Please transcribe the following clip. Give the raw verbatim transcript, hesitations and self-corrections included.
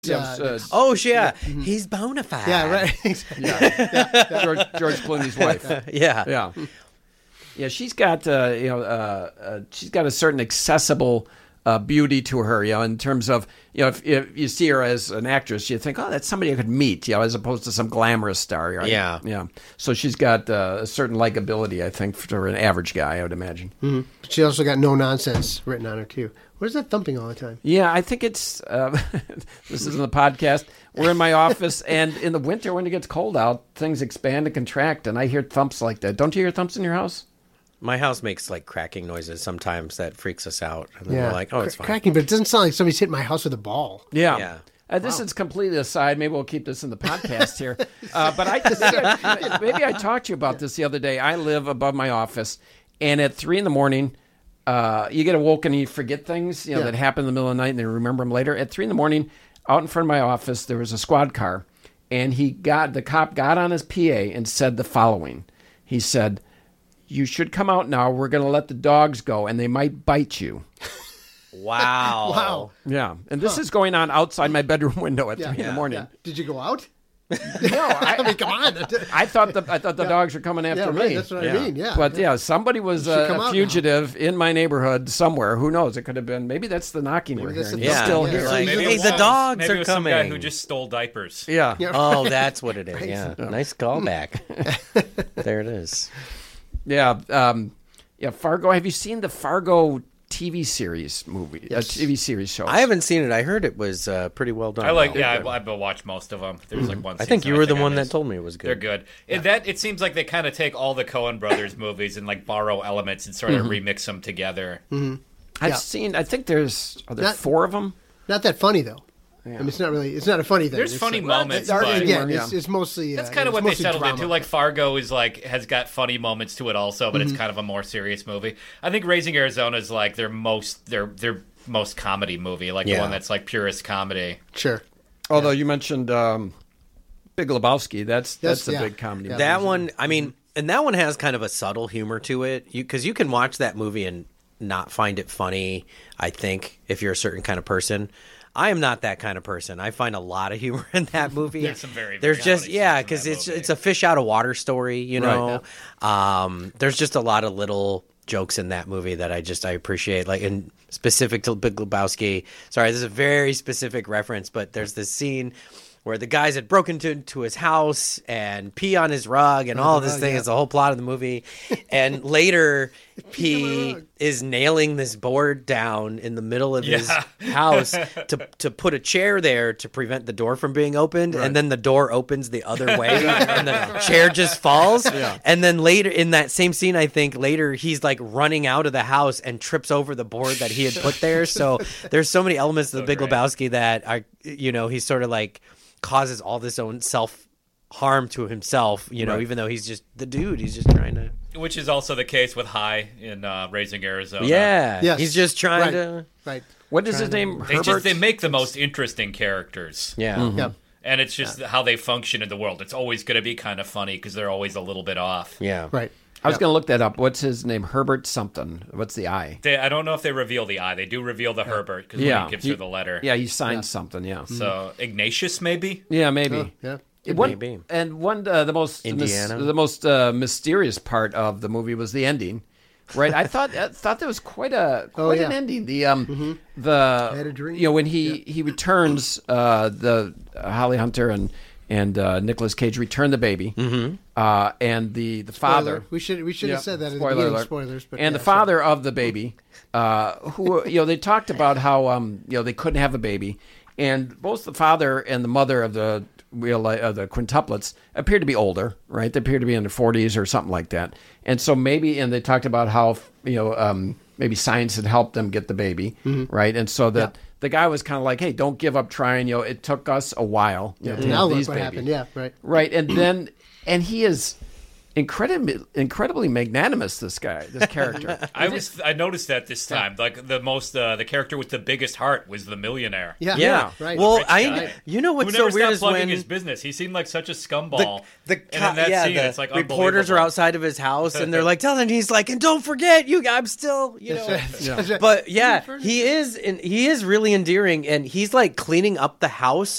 Uh, uh, oh, yeah. yeah. Mm-hmm. He's bona fide. Yeah, right. yeah. yeah. George, George Clooney's wife. yeah. Yeah. Yeah, she's got, uh, you know, uh, uh, she's got a certain accessible uh, beauty to her, you know, in terms of, you know, if, if you see her as an actress, you think, oh, that's somebody I could meet, you know, as opposed to some glamorous star. Right? Yeah. Yeah. So she's got uh, a certain likability, I think, for an average guy, I would imagine. Mm-hmm. She also got no nonsense written on her, too. What is that thumping all the time? Yeah, I think it's, uh, this isn't a podcast. We're in my office, and in the winter when it gets cold out, things expand and contract, and I hear thumps like that. Don't you hear thumps in your house? My house makes like cracking noises sometimes that freaks us out. And then Yeah. we're like, oh, it's fine. Cracking, but it doesn't sound like somebody's hitting my house with a ball. Yeah. Yeah. Uh, this Wow. is completely aside. Maybe we'll keep this in the podcast here. Uh, but I maybe, I maybe I talked to you about this the other day. I live above my office, and at three in the morning, uh, you get awoken and you forget things you know Yeah. that happen in the middle of the night, and then remember them later. At three in the morning, out in front of my office, there was a squad car, and he got the cop got on his P A and said the following. He said, "You should come out now. We're going to let the dogs go, and they might bite you." Wow. Wow. Yeah, and this is going on outside my bedroom window at Yeah. three in the morning. Yeah. Did you go out? No, I, I mean, come on. I thought the I thought the dogs were coming after yeah, me. right. That's what Yeah. I mean. Yeah. But yeah, somebody was You should uh, come out a now. fugitive in my neighborhood somewhere. Who knows? It could have been. Maybe that's the knocking we're that's hearing. the He's Yeah. still Yeah. here. Like, Maybe hey, it the was- dogs maybe are it was some guy coming. who just stole diapers. Yeah. Yeah. Oh, that's what it is. Yeah. Nice callback. There it is. Yeah. Um, yeah. Fargo. Have you seen the Fargo T V series movie? Yes. Uh, T V series show. I haven't seen it. I heard it was uh, pretty well done. I like. though. Yeah, I, I've watched most of them. There's like one. I think season you were the I one that missed. told me it was They're good. good. It, that it seems like they kind of take all the Coen Brothers movies and like borrow elements and sort of remix them together. I've Yeah. seen. I think there's. Are there Not- four of them? Not that funny, though. I mean, it's not really. It's not a funny thing. There's It's funny like- moments, Well, but- again, Yeah. it's, it's mostly. That's uh, kind of it's what they mostly settled drama. into. Like Fargo is like has got funny moments to it also, but it's kind of a more serious movie. I think Raising Arizona is like their most their their most comedy movie, like Yeah. the one that's like purest comedy. Sure. Although you mentioned um, Big Lebowski, that's that's a yeah. big comedy. Yeah. movie. That one, I mean, and that one has kind of a subtle humor to it. You because you can watch that movie and not find it funny. I think if you're a certain kind of person. I am not that kind of person. I find a lot of humor in that movie. There's some very, very There's just funny yeah, scenes in because that it's movie. it's a fish out of water story, you know. Um, there's just a lot of little jokes in that movie that I just I appreciate. Like in specific to Big Lebowski. Sorry, this is a very specific reference, but there's this scene where the guys had broken into, into his house and pee on his rug and all this rug, thing. yeah. It's the whole plot of the movie. And later, he rug. is nailing this board down in the middle of his Yeah. house to to put a chair there to prevent the door from being opened. And then the door opens the other way and the chair just falls. And then later in that same scene, I think later he's like running out of the house and trips over the board that he had put there. So there's so many elements of the So Big great. Lebowski that are, you know, he's sort of like causes all this own self harm to himself, you know, Right. even though he's just the dude. He's just trying to. Which is also the case with High in uh, Raising Arizona. Yeah. Yes. He's just trying Right. to. Right. What is his name? They Herbert. just they make the most interesting characters. Yeah. Yeah. And it's just how they function in the world. It's always going to be kind of funny because they're always a little bit off. Yeah. Right. I was going to look that up. What's his name? Herbert something. What's the I? They, I don't know if they reveal the I. They do reveal the Herbert because Yeah. he gives He- her the letter. Yeah, he signed something. Yeah. So Ignatius, maybe? Yeah, maybe. Oh, yeah. It- one- Maybe. And one uh, the most mys- Indiana. the most uh, mysterious part of the movie was the ending. Right, I thought I thought that was quite a quite Oh, yeah. an ending. The um the I had a dream. you know when he he returns uh, the uh, Holly Hunter and and uh, Nicolas Cage return the baby, mm-hmm. uh, and the the father. Spoiler. We should we should have Yeah, said that at the spoiler beginning. alert. Spoilers. But and yeah, the father of the baby, uh, who you know they talked about how um you know they couldn't have a baby, and both the father and the mother of the real li- uh, the quintuplets appear to be older, right? They appear to be in their forties or something like that, and so maybe and they talked about how you know um maybe science had helped them get the baby, right? And so that. The guy was kind of like, "Hey, don't give up trying. You know, it took us a while. You know, to now have look these what babies." happened. Yeah. Right. Right, and then and he is incredibly incredibly magnanimous. This guy, this character. I was I noticed that this time. Like the most uh, the character with the biggest heart was the millionaire. Yeah, Yeah. right. Well, Rich I guy. you know what's Who so never weird stopped is plugging when his business. He seemed like such a the, scumball. the and co- in that yeah, scene, the it's like reporters are unbelievable. outside of his house and they're like telling him, he's like, and don't forget, you, I'm still, you know. Yeah. But yeah, he is, and he is really endearing, and he's like cleaning up the house